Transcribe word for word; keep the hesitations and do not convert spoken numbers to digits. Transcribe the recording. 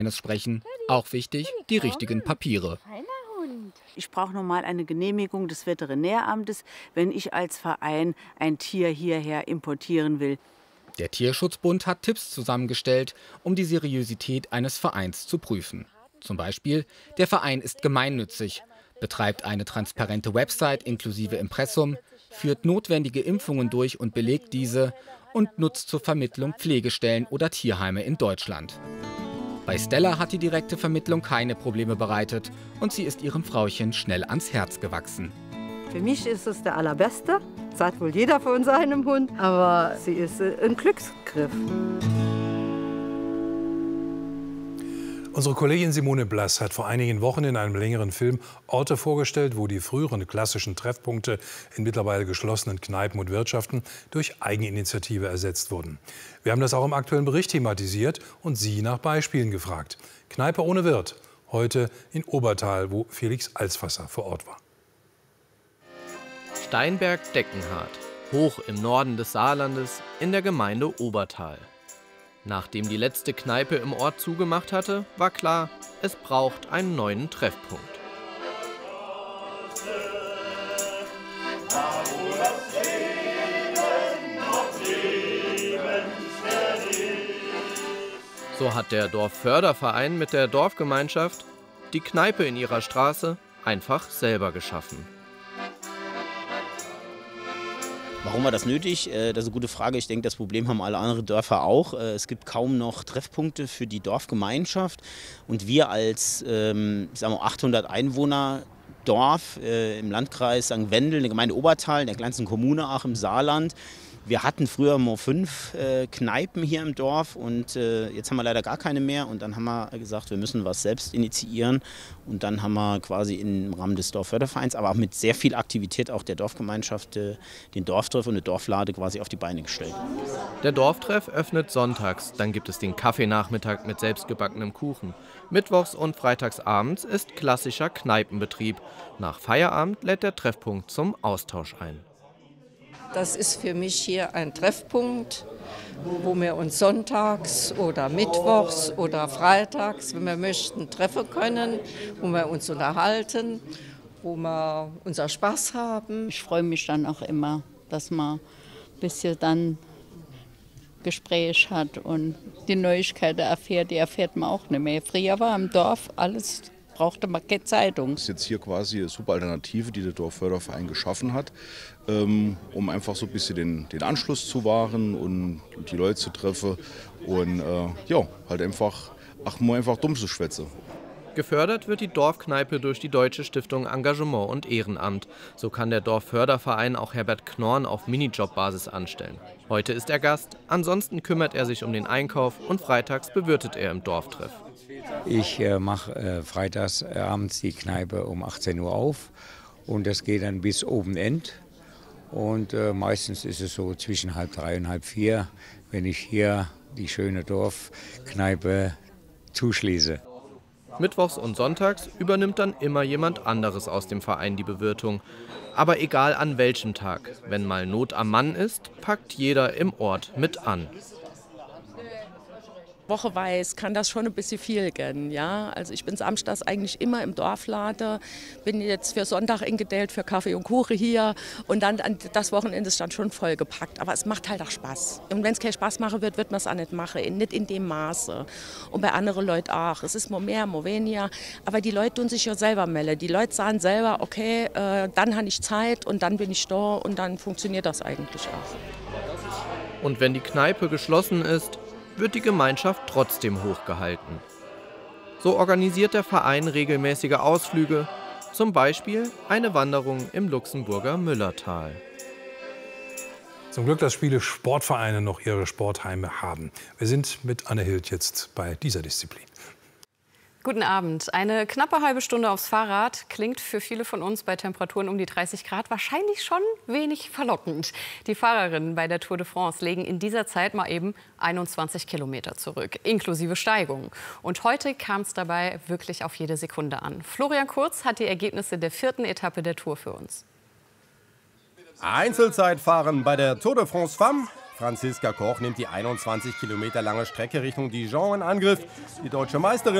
sprechen. Auch wichtig, die richtigen Papiere. Ich brauche nochmal eine Genehmigung des Veterinäramtes, wenn ich als Verein ein Tier hierher importieren will. Der Tierschutzbund hat Tipps zusammengestellt, um die Seriosität eines Vereins zu prüfen. Zum Beispiel, der Verein ist gemeinnützig, betreibt eine transparente Website inklusive Impressum, führt notwendige Impfungen durch und belegt diese und nutzt zur Vermittlung Pflegestellen oder Tierheime in Deutschland. Bei Stella hat die direkte Vermittlung keine Probleme bereitet und sie ist ihrem Frauchen schnell ans Herz gewachsen. Für mich ist es der allerbeste. Sagt wohl jeder von seinem Hund, aber sie ist ein Glücksgriff. Unsere Kollegin Simone Blass hat vor einigen Wochen in einem längeren Film Orte vorgestellt, wo die früheren klassischen Treffpunkte in mittlerweile geschlossenen Kneipen und Wirtschaften durch Eigeninitiative ersetzt wurden. Wir haben das auch im aktuellen Bericht thematisiert und Sie nach Beispielen gefragt. Kneipe ohne Wirt, heute in Obertal, wo Felix Alsvasser vor Ort war. Steinberg-Deckenhardt, hoch im Norden des Saarlandes in der Gemeinde Obertal. Nachdem die letzte Kneipe im Ort zugemacht hatte, war klar, es braucht einen neuen Treffpunkt. So hat der Dorfförderverein mit der Dorfgemeinschaft die Kneipe in ihrer Straße einfach selber geschaffen. Warum war das nötig? Das ist eine gute Frage. Ich denke, das Problem haben alle anderen Dörfer auch. Es gibt kaum noch Treffpunkte für die Dorfgemeinschaft. Und wir als ähm, ich sag mal achthundert Einwohner Dorf äh, im Landkreis Sankt Wendel, in der Gemeinde Obertal, in der kleinsten Kommune auch im Saarland. Wir hatten früher mal fünf äh, Kneipen hier im Dorf und äh, jetzt haben wir leider gar keine mehr. Und dann haben wir gesagt, wir müssen was selbst initiieren. Und dann haben wir quasi im Rahmen des Dorffördervereins, aber auch mit sehr viel Aktivität auch der Dorfgemeinschaft, äh, den Dorftreff und eine Dorflade quasi auf die Beine gestellt. Der Dorftreff öffnet sonntags, dann gibt es den Kaffeenachmittag mit selbstgebackenem Kuchen. Mittwochs und freitagsabends ist klassischer Kneipenbetrieb. Nach Feierabend lädt der Treffpunkt zum Austausch ein. Das ist für mich hier ein Treffpunkt, wo wir uns sonntags oder mittwochs oder freitags, wenn wir möchten, treffen können, wo wir uns unterhalten, wo wir unser Spaß haben. Ich freue mich dann auch immer, dass man ein bisschen dann Gespräch hat und die Neuigkeiten erfährt, die erfährt man auch nicht mehr. Früher war im Dorf alles, brauchte man keine Zeitung. Das ist jetzt hier quasi eine super Alternative, die der Dorfförderverein geschaffen hat, ähm, um einfach so ein bisschen den, den Anschluss zu wahren und die Leute zu treffen und äh, ja, halt einfach, ach, mal einfach dumm zu schwätzen. Gefördert wird die Dorfkneipe durch die Deutsche Stiftung Engagement und Ehrenamt. So kann der Dorfförderverein auch Herbert Knorn auf Minijobbasis anstellen. Heute ist er Gast, ansonsten kümmert er sich um den Einkauf und freitags bewirtet er im Dorftreff. Ich äh, mache äh, freitags äh, abends die Kneipe um achtzehn Uhr auf und das geht dann bis oben End. Und äh, meistens ist es so zwischen halb drei und halb vier, wenn ich hier die schöne Dorfkneipe zuschließe. Mittwochs und sonntags übernimmt dann immer jemand anderes aus dem Verein die Bewirtung. Aber egal an welchem Tag, wenn mal Not am Mann ist, packt jeder im Ort mit an. Wocheweise kann das schon ein bisschen viel gehen. Ja? Also ich bin samstags eigentlich immer im Dorfladen, bin jetzt für Sonntag eingedellt für Kaffee und Kuchen hier und dann das Wochenende ist dann schon vollgepackt. Aber es macht halt auch Spaß. Und wenn es keinen Spaß machen wird, wird man es auch nicht machen, nicht in dem Maße. Und bei anderen Leuten auch. Es ist mal mehr, mal weniger. Aber die Leute tun sich ja selber melden. Die Leute sagen selber, okay, äh, dann habe ich Zeit und dann bin ich da und dann funktioniert das eigentlich auch. Und wenn die Kneipe geschlossen ist, wird die Gemeinschaft trotzdem hochgehalten. So organisiert der Verein regelmäßige Ausflüge, zum Beispiel eine Wanderung im Luxemburger Müllertal. Zum Glück, dass viele Sportvereine noch ihre Sportheime haben. Wir sind mit Anne Hild jetzt bei dieser Disziplin. Guten Abend. Eine knappe halbe Stunde aufs Fahrrad klingt für viele von uns bei Temperaturen um die dreißig Grad wahrscheinlich schon wenig verlockend. Die Fahrerinnen bei der Tour de France legen in dieser Zeit mal eben einundzwanzig Kilometer zurück, inklusive Steigung. Und heute kam es dabei wirklich auf jede Sekunde an. Florian Kurz hat die Ergebnisse der vierten Etappe der Tour für uns. Einzelzeitfahren bei der Tour de France Femme. Franziska Koch nimmt die einundzwanzig Kilometer lange Strecke Richtung Dijon in Angriff. Die deutsche Meisterin